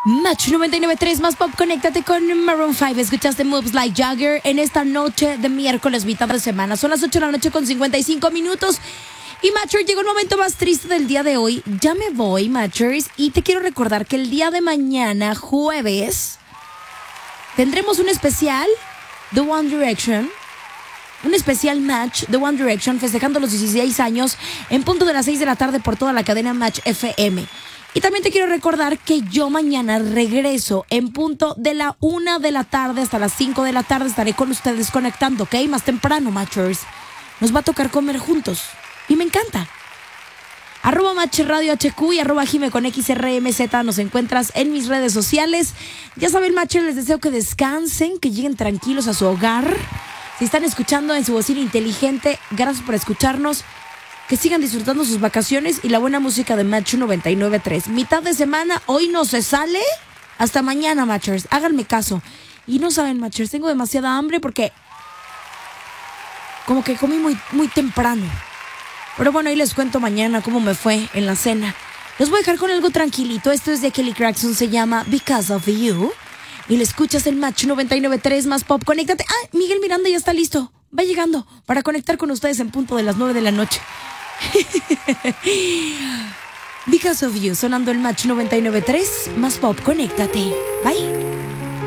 Match 99.3 más pop, conéctate con Maroon 5. Escuchaste Moves Like Jagger en esta noche de miércoles, mitad de semana. Son las 8 de la noche con 55 minutos. Y Matchers, llegó el momento más triste del día de hoy. Ya me voy, Matchers, y te quiero recordar que el día de mañana, jueves, tendremos un especial de One Direction. Un especial Match de One Direction festejando los 16 años en punto de las 6 de la tarde por toda la cadena Match FM. Y también te quiero recordar que yo mañana regreso en punto de la 1 de la tarde hasta las 5 de la tarde. Estaré con ustedes conectando, ¿ok? Más temprano, Matchers. Nos va a tocar comer juntos. Y me encanta. @Match Radio HQ y @Jime con XRMZ. Nos encuentras en mis redes sociales. Ya saben, Matchers, les deseo que descansen, que lleguen tranquilos a su hogar. Si están escuchando en su bocina inteligente, gracias por escucharnos. Que sigan disfrutando sus vacaciones y la buena música de Match 99.3. Mitad de semana, hoy no se sale. Hasta mañana, Matchers. Háganme caso. Y no saben, Matchers, tengo demasiada hambre porque como que comí muy temprano. Pero bueno, ahí les cuento mañana cómo me fue en la cena. Los voy a dejar con algo tranquilito. Esto es de Kelly Clarkson, se llama Because of You. Y le escuchas el Match 99.3 más pop. Conéctate. Ah, Miguel Miranda ya está listo. Va llegando para conectar con ustedes en punto de las 9 de la noche. Because of You, sonando el Match 99.3 más pop. Conéctate. Bye.